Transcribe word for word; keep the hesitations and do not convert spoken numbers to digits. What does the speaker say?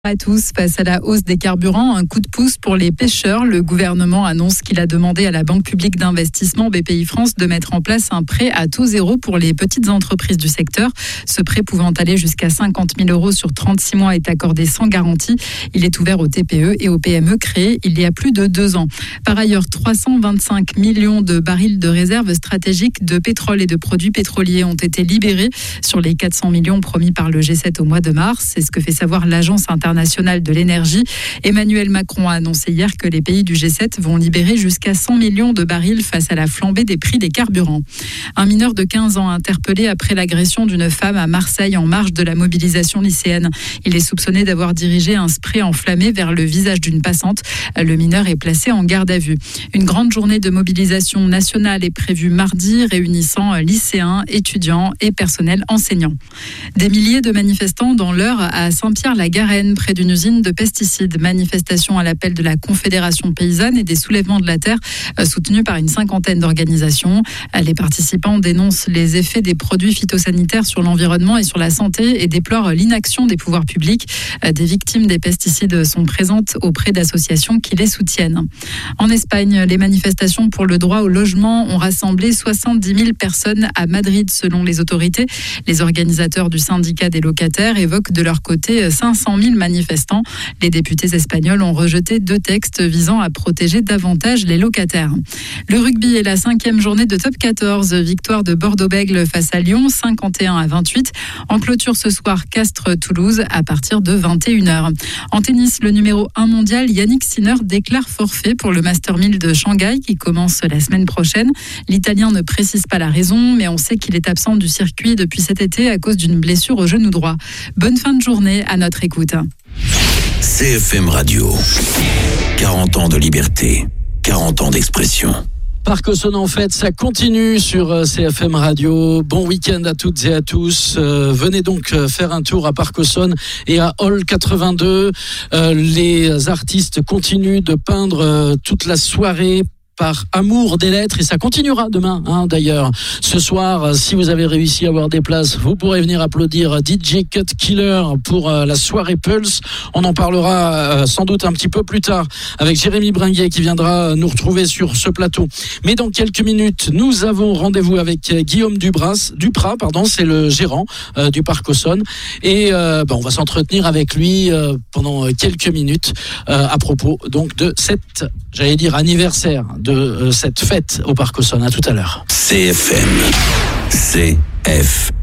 À tous, face à la hausse des carburants, un coup de pouce pour les pêcheurs. Le gouvernement annonce qu'il a demandé à la Banque publique d'investissement B P I France de mettre en place un prêt à taux zéro pour les petites entreprises du secteur. Ce prêt pouvant aller jusqu'à cinquante mille euros sur trente-six mois est accordé sans garantie. Il est ouvert aux T P E et aux P M E créés il y a plus de deux ans. Par ailleurs, trois cent vingt-cinq millions de barils de réserves stratégiques de pétrole et de produits pétroliers ont été libérés sur les quatre cents millions promis par le G sept au mois de mars. C'est ce que fait savoir l'Agence internationale nationale de l'énergie. Emmanuel Macron a annoncé hier que les pays du G sept vont libérer jusqu'à cent millions de barils face à la flambée des prix des carburants. Un mineur de quinze ans interpellé après l'agression d'une femme à Marseille en marge de la mobilisation lycéenne. Il est soupçonné d'avoir dirigé un spray enflammé vers le visage d'une passante. Le mineur est placé en garde à vue. Une grande journée de mobilisation nationale est prévue mardi, réunissant lycéens, étudiants et personnel enseignant. Des milliers de manifestants dans l'Eure à Saint-Pierre-la-Garenne, près d'une usine de pesticides. Manifestation à l'appel de la Confédération paysanne et des soulèvements de la terre, soutenus par une cinquantaine d'organisations. Les participants dénoncent les effets des produits phytosanitaires sur l'environnement et sur la santé et déplorent l'inaction des pouvoirs publics. Des victimes des pesticides sont présentes auprès d'associations qui les soutiennent. En Espagne, les manifestations pour le droit au logement ont rassemblé soixante-dix mille personnes à Madrid, selon les autorités. Les organisateurs du syndicat des locataires évoquent de leur côté cinq cent mille manifestants. Les députés espagnols ont rejeté deux textes visant à protéger davantage les locataires. Le rugby est la cinquième journée de top quatorze. Victoire de Bordeaux-Bègles face à Lyon, cinquante et un à vingt-huit. En clôture ce soir, Castres-Toulouse à partir de vingt et une heures. En tennis, le numéro un mondial, Yannick Sinner, déclare forfait pour le Master mille de Shanghai qui commence la semaine prochaine. L'Italien ne précise pas la raison, mais on sait qu'il est absent du circuit depuis cet été à cause d'une blessure au genou droit. Bonne fin de journée à notre écoute. C F M Radio, quarante ans de liberté, quarante ans d'expression. Parc-Aussonne en fête, ça continue sur C F M Radio. Bon week-end à toutes et à tous. Euh, venez donc faire un tour à Parc-Aussonne et à Hall quatre-vingt-deux. Euh, les artistes continuent de peindre euh, toute la soirée par amour des lettres et ça continuera demain hein, d'ailleurs. Ce soir, si vous avez réussi à avoir des places, vous pourrez venir applaudir D J Cut Killer pour euh, la soirée Pulse. On en parlera euh, sans doute un petit peu plus tard avec Jérémy Bringuet qui viendra nous retrouver sur ce plateau. Mais dans quelques minutes, nous avons rendez-vous avec Guillaume Dubras, Duprat, pardon, c'est le gérant euh, du Parc-Aussonne et euh, ben, on va s'entretenir avec lui euh, pendant quelques minutes euh, à propos donc de cette, j'allais dire anniversaire de de cette fête au Parc-Aussonne. À tout à l'heure. C F M. C F